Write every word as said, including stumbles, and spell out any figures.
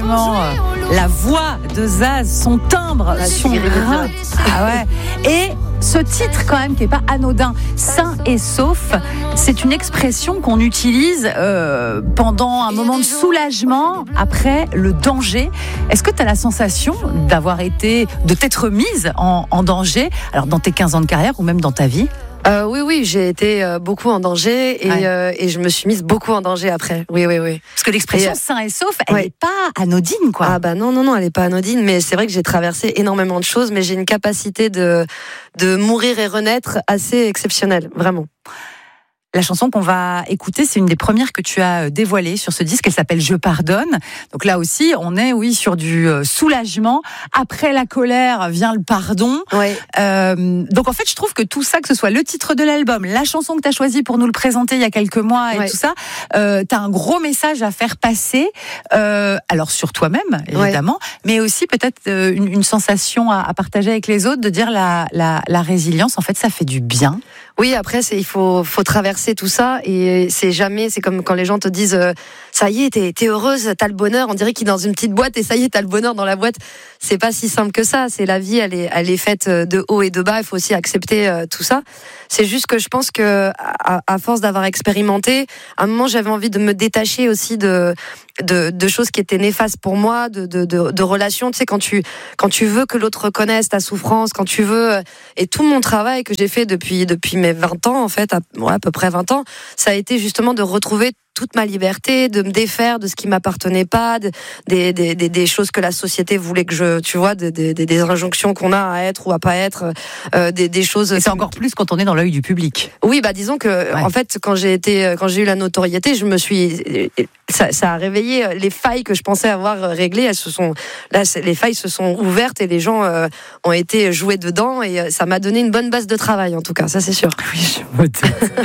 vraiment euh, la voix de Zaz, son timbre, Ah, son c'est grain. Ah ouais. Et ce titre quand même qui est pas anodin, sain et sauf, c'est une expression qu'on utilise euh, pendant un moment de soulagement après le danger. Est-ce que tu as la sensation d'avoir été, de t'être mise en, en danger, alors dans tes quinze ans de carrière ou même dans ta vie? Euh, oui, oui, j'ai été euh, beaucoup en danger et, Ouais. euh, et je me suis mise beaucoup en danger après. Oui, oui, oui. Parce que l'expression Et, euh, sain et sauf, elle n'est ouais. pas anodine, quoi. Ah bah non, non, non, elle est pas anodine, mais c'est vrai que j'ai traversé énormément de choses, mais j'ai une capacité de, de mourir et renaître assez exceptionnelle, vraiment. La chanson qu'on va écouter, c'est une des premières que tu as dévoilées sur ce disque. Elle s'appelle Je pardonne. Donc là aussi, on est, oui, sur du soulagement. Après la colère vient le pardon. Ouais. Euh, donc en fait, je trouve que tout ça, que ce soit le titre de l'album, la chanson que tu as choisie pour nous le présenter il y a quelques mois et Ouais. tout ça, euh, tu as un gros message à faire passer. Euh, alors sur toi-même, évidemment, ouais. mais aussi peut-être euh, une, une sensation à, à partager avec les autres, de dire la, la, la résilience, en fait, ça fait du bien. Oui, après, c'est, il faut, faut traverser tout ça et c'est jamais, c'est comme quand les gens te disent euh, ça y est, t'es, t'es heureuse, t'as le bonheur, on dirait qu'il est dans une petite boîte et ça y est, t'as le bonheur dans la boîte. C'est pas si simple que ça, c'est la vie, elle est, elle est faite de haut et de bas, il faut aussi accepter euh, tout ça. C'est juste que je pense que à, à force d'avoir expérimenté, à un moment j'avais envie de me détacher aussi de, de, de choses qui étaient néfastes pour moi, de, de, de, de relations, tu sais, quand tu, quand tu veux que l'autre reconnaisse ta souffrance, quand tu veux, et tout mon travail que j'ai fait depuis, depuis mes vingt ans, en fait, à, ouais, à peu près vingt ans, ça a été justement de retrouver toute ma liberté, de me défaire de ce qui m'appartenait pas, de, des, des, des, des choses que la société voulait que je, tu vois, des, des, des injonctions qu'on a à être ou à pas être, euh, des, des choses. Et c'est encore plus quand on est dans l'œil du public. Oui, bah disons que, ouais. en fait, quand j'ai été, quand j'ai eu la notoriété, je me suis, ça, ça a réveillé les failles que je pensais avoir réglées. Elles se sont, là, les failles se sont ouvertes et les gens euh, ont été joués dedans et ça m'a donné une bonne base de travail, en tout cas, ça c'est sûr. Oui, je me doute.